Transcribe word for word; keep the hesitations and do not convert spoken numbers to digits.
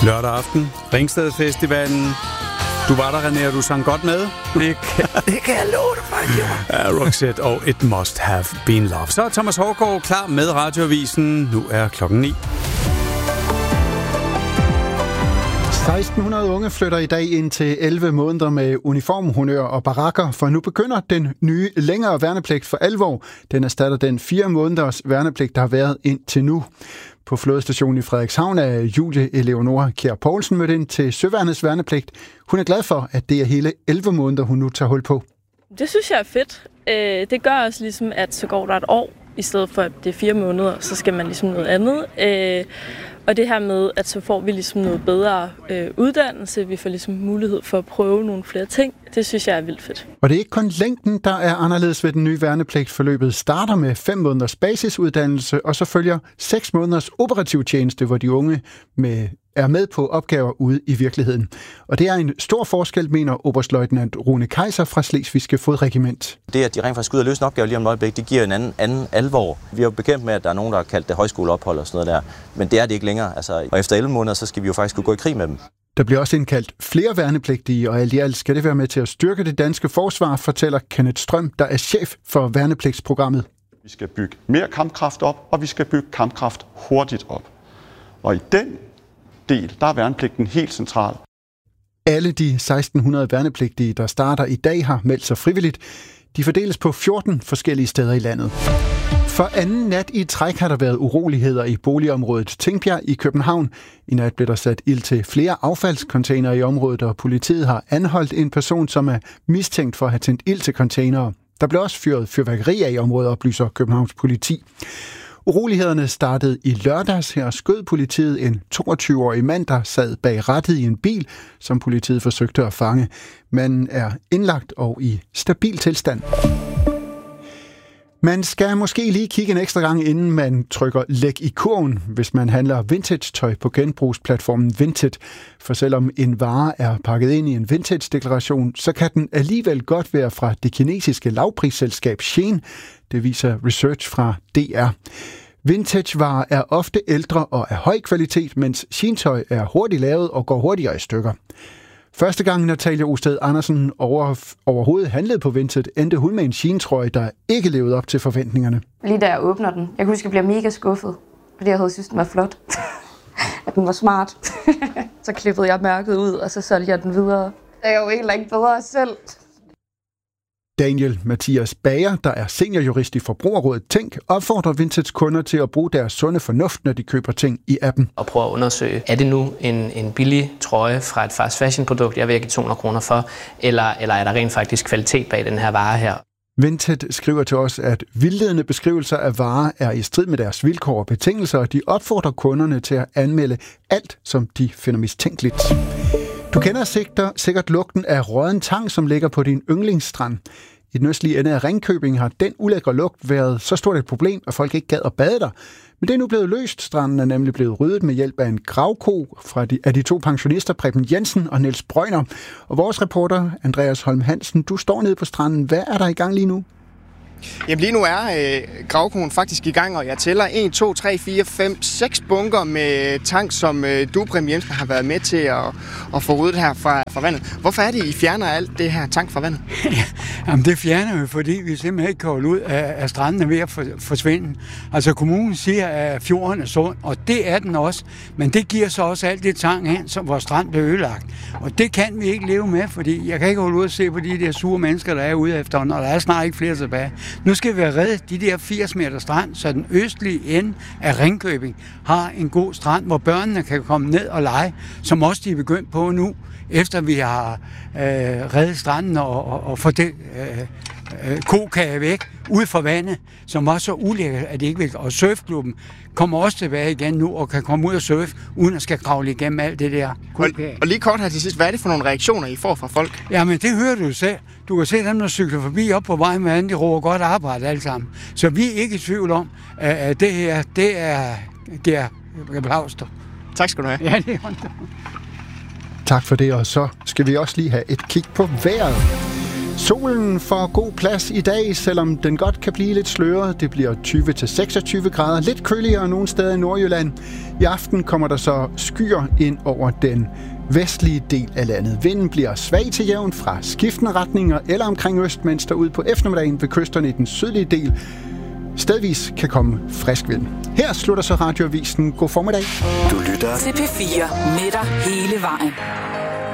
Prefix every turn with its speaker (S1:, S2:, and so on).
S1: Lørdag aften, Ringsted Festivalen. Du var der, René, og du sang godt med.
S2: Det kan, det kan jeg love dig, faktisk.
S1: Ja, Roxette og It Must Have Been Love. Så er Thomas Hårgaard klar med Radioavisen. Nu er klokken ni.
S3: seksten hundrede unge flytter i dag ind til elleve måneder med uniformhonnør og barakker, for nu begynder den nye længere værnepligt for alvor. Den erstatter den fire måneders værnepligt, der har været indtil nu. På flådestationen i Frederikshavn er Julie Eleonora Kjær Poulsen mødt ind til Søværnets værnepligt. Hun er glad for, at det er hele elleve måneder, hun nu tager hul på.
S4: Det synes jeg er fedt. Det gør også ligesom, at så går der et år, i stedet for at det er fire måneder, så skal man ligesom noget andet. Og det her med, at så får vi ligesom noget bedre øh, uddannelse, vi får ligesom mulighed for at prøve nogle flere ting, det synes jeg er vildt fedt.
S3: Og det er ikke kun længden, der er anderledes ved den nye værnepligt. Forløbet starter med fem måneders basisuddannelse, og så følger seks måneders operativ tjeneste, hvor de unge med, er med på opgaver ude i virkeligheden. Og det er en stor forskel, mener oberstløjtnant Rune Kaiser fra Slesvigske Fodregiment.
S5: Det, at de rent faktisk ud og løse en opgave lige om et øjeblik, det giver en anden, anden alvor. Vi er jo bekendt med, at der er nogen, der har kaldt det højskoleophold og sådan noget der, men det er det ikke længere. Altså, og efter elleve måneder, så skal vi jo faktisk kunne gå i krig med dem.
S3: Der bliver også indkaldt flere værnepligtige, og alt i alt skal det være med til at styrke det danske forsvar, fortæller Kenneth Strøm, der er chef for værnepligtsprogrammet.
S6: Vi skal bygge mere kampkraft op, og vi skal bygge kampkraft hurtigt op. Og i den del, der er værnepligten helt central.
S3: Alle de seksten hundrede værnepligtige, der starter i dag, har meldt sig frivilligt. De fordeles på fjorten forskellige steder i landet. For anden nat i træk har der været uroligheder i boligområdet Tingbjerg i København. I nat blev der sat ild til flere affaldscontainere i området, og politiet har anholdt en person, som er mistænkt for at have tændt ild til containere. Der blev også fyret fyrværkeri af i området, oplyser Københavns politi. Urolighederne startede i lørdags. Her skød politiet en toogtyve-årig mand, der sad bag rattet i en bil, som politiet forsøgte at fange. Manden er indlagt og i stabil tilstand. Man skal måske lige kigge en ekstra gang, inden man trykker læg i kurven, hvis man handler vintage-tøj på genbrugsplatformen Vinted. For selvom en vare er pakket ind i en vintage-deklaration, så kan den alligevel godt være fra det kinesiske lavprisselskab Shein. Det viser research fra D R. Vintage-varer er ofte ældre og af høj kvalitet, mens Shein-tøj er hurtigt lavet og går hurtigere i stykker. Første gang Natalia Osted Andersen over, overhovedet handlede på Vinted, endte hun med en Shein-trøje, der ikke levede op til forventningerne.
S7: Lige da jeg åbner den, jeg kunne huske, at jeg bliver mega skuffet, fordi jeg havde synes, den var flot. At den var smart. Så klippede jeg mærket ud, og så solgte jeg den videre. Jeg er jo egentlig ikke bedre selv.
S3: Daniel Mathias Bager, der er seniorjurist i Forbrugerrådet Tænk, opfordrer Vintage kunder til at bruge deres sunde fornuft, når de køber ting i appen.
S8: Og prøve at undersøge, er det nu en, en billig trøje fra et fast fashion produkt, jeg vil give to hundrede kroner for, eller, eller er der rent faktisk kvalitet bag den her vare her?
S3: Vinted skriver til os, at vildledende beskrivelser af varer er i strid med deres vilkår og betingelser, og de opfordrer kunderne til at anmelde alt, som de finder mistænkeligt. Du kender sikkert, sikkert lugten af rådden tang, som ligger på din yndlingsstrand. I den østlige ende af Ringkøbing har den ulækre lugt været så stort et problem, at folk ikke gad at bade der. Men det er nu blevet løst. Stranden er nemlig blevet ryddet med hjælp af en gravko fra de, af de to pensionister, Preben Jensen og Niels Brøgner. Og vores reporter, Andreas Holm Hansen, du står nede på stranden. Hvad er der i gang lige nu?
S9: Jamen lige nu er øh, gravkoen faktisk i gang, og jeg tæller en, to, tre, fire, fem, seks bunker med tank, som øh, du, Preben Jensen, har været med til at, at få ryddet her fra, fra vandet. Hvorfor er det, I fjerner alt det her tank fra vandet?
S2: Jamen det fjerner vi, fordi vi simpelthen ikke kan holde ud af, af stranden ved at for, forsvinde. Altså kommunen siger, at fjorden er sund, og det er den også, men det giver så også alt det tang hen, som vores strand blev ødelagt. Og det kan vi ikke leve med, fordi jeg kan ikke holde ud at se på de der sure mennesker, der er ude efter, og der er snart ikke flere tilbage. Nu skal vi redde de der firs meter strand, så den østlige ende af Ringkøbing har en god strand, hvor børnene kan komme ned og lege, som også de er begyndt på nu, efter vi har øh, reddet stranden og, og, og fået det øh, øh, kokage væk ud fra vandet, som var så ulækkert, at det ikke vil. Og surfklubben kommer også tilbage igen nu og kan komme ud og surfe, uden at skal kravle igennem alt det der kokage.
S9: Og, og lige kort her til sidst, hvad er det for nogle reaktioner, I får fra folk?
S2: Jamen det hører du selv. Du kan se dem, der cykler forbi op på vejen med anden, de råber godt arbejde alle sammen. Så vi er ikke i tvivl om, at det her, det er Gær Blauster.
S9: Tak skal du have.
S2: Ja, det er
S3: Tak for det, og så skal vi også lige have et kig på vejret. Solen får god plads i dag, selvom den godt kan blive lidt sløret. Det bliver tyve til seksogtyve grader, lidt køligere nogle steder i Nordjylland. I aften kommer der så skyer ind over den vestlige del af landet. Vinden bliver svag til jævn fra skiftende retninger eller omkring øst, mens der ud på eftermiddagen ved kysterne i den sydlige del stedvis kan komme frisk vind. Her slutter så Radioavisen. God formiddag.
S10: Du lytter til P fire med dig hele vejen.